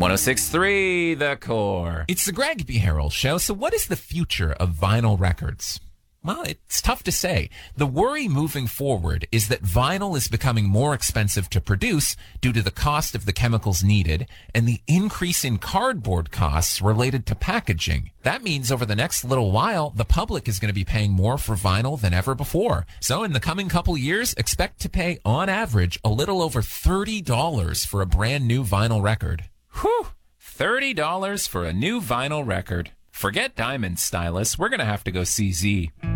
106.3 The Core. It's the Greg B. Harrell Show. So what is the future of vinyl records? Well, it's tough to say. The worry moving forward is that vinyl is becoming more expensive to produce due to the cost of the chemicals needed and the increase in cardboard costs related to packaging. That means over the next little while, the public is going to be paying more for vinyl than ever before. So in the coming couple years, expect to pay, on average, a little over $30 for a brand new vinyl record. Whew! $30 for a new vinyl record. Forget Diamond, Stylus. We're going to have to go CZ.